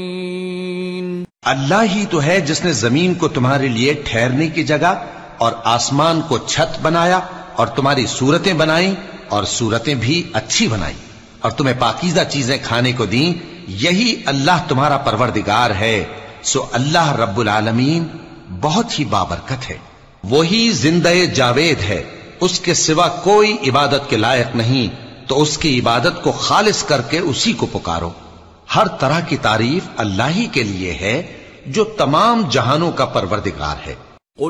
अल्लाह ही तो है जिसने जमीन को तुम्हारे लिए ठहरने की जगह और आसमान को छत बनाया और तुम्हारी सूरतें बनाई और सूरतें भी अच्छी बनाई और तुम्हें पाकीज़ा चीजें खाने को दी। यही अल्लाह तुम्हारा परवरदिगार है। सो अल्लाह रब्बुल आलमीन बहुत ही बाबरकत है। वही जिंदे जावेद है, उसके सिवा कोई इबादत के लायक नहीं, तो उसकी इबादत को खालिस करके उसी को पुकारो। हर तरह की तारीफ अल्लाह ही के लिए है जो तमाम जहानों का परवरदिगार है।